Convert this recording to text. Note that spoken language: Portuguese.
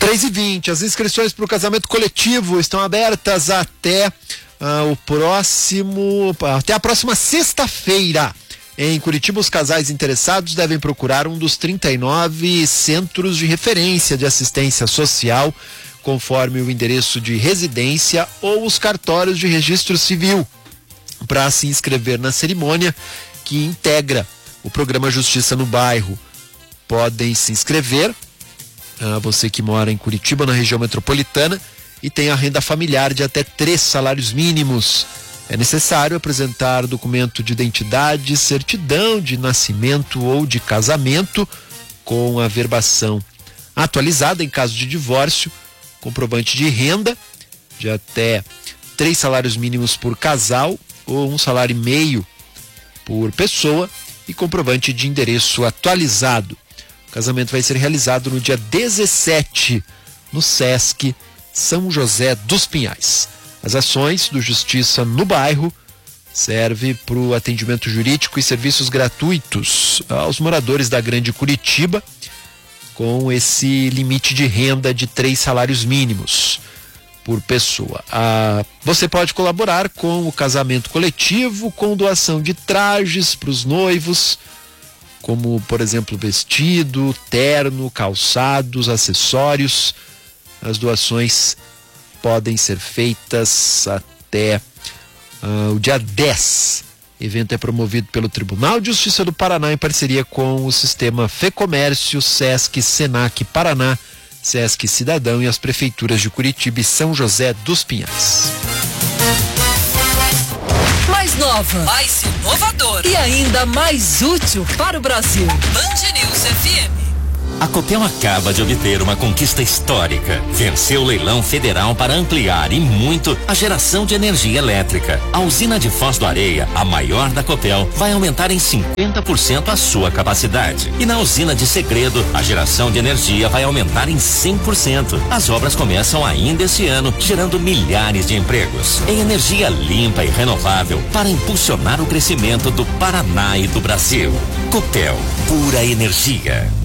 3h20, as inscrições para o casamento coletivo estão abertas até até a próxima sexta-feira. Em Curitiba, os casais interessados devem procurar um dos 39 centros de referência de assistência social, conforme o endereço de residência ou os cartórios de registro civil, para se inscrever na cerimônia que integra o programa Justiça no Bairro. Podem se inscrever, você que mora em Curitiba, na região metropolitana, e tem a renda familiar de até 3 salários mínimos. É necessário apresentar documento de identidade, certidão de nascimento ou de casamento com a verbação atualizada em caso de divórcio, comprovante de renda de até 3 salários mínimos por casal ou 1,5 salário por pessoa e comprovante de endereço atualizado. O casamento vai ser realizado no dia 17 no Sesc São José dos Pinhais. As ações do Justiça no Bairro servem para o atendimento jurídico e serviços gratuitos aos moradores da Grande Curitiba, com esse limite de renda de 3 salários mínimos por pessoa. Você pode colaborar com o casamento coletivo, com doação de trajes para os noivos, como, por exemplo, vestido, terno, calçados, acessórios. As doações podem ser feitas até o dia 10. O evento é promovido pelo Tribunal de Justiça do Paraná em parceria com o Sistema Fecomércio, Sesc, Senac Paraná, Sesc Cidadão e as prefeituras de Curitiba e São José dos Pinhais. Mais nova, mais inovadora e ainda mais útil para o Brasil. Band News FM. A Copel acaba de obter uma conquista histórica. Venceu o leilão federal para ampliar e muito a geração de energia elétrica. A usina de Foz do Areia, a maior da Copel, vai aumentar em 50% a sua capacidade. E na usina de Segredo, a geração de energia vai aumentar em 100%. As obras começam ainda esse ano, gerando milhares de empregos em energia limpa e renovável para impulsionar o crescimento do Paraná e do Brasil. Copel, pura energia.